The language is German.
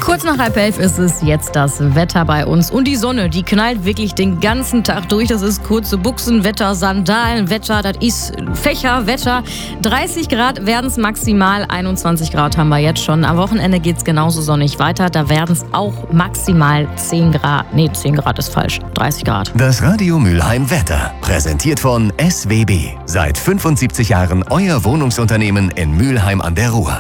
Kurz nach 10:30 ist es jetzt das Wetter bei uns. Und die Sonne, die knallt wirklich den ganzen Tag durch. Das ist kurze Buchsenwetter, Sandalenwetter, das ist Fächerwetter. 30 Grad werden es maximal, 21 Grad haben wir jetzt schon. Am Wochenende geht es genauso sonnig weiter. Da werden es auch maximal 10 Grad. Nee, 10 Grad ist falsch. 30 Grad. Das Radio Mülheim Wetter. Präsentiert von SWB. Seit 75 Jahren euer Wohnungsunternehmen in Mülheim an der Ruhr.